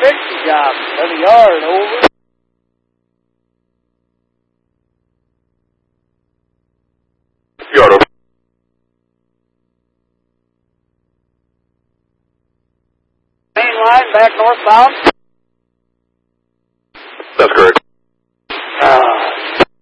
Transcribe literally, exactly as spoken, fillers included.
fixing job in the yard, over. Yard, over. Main line back northbound. That's correct.